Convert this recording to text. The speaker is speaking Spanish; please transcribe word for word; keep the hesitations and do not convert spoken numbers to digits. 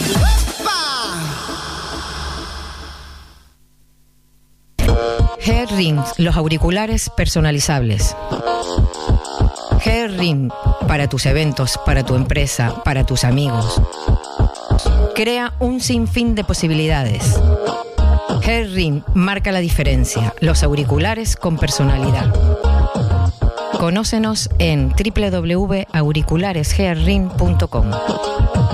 G-Ring, los auriculares personalizables. G-Ring, para tus eventos, para tu empresa, para tus amigos. Crea un sinfín de posibilidades. G-Ring marca la diferencia. Los auriculares con personalidad. Conócenos en doble u doble u doble u punto auriculares g ring punto com.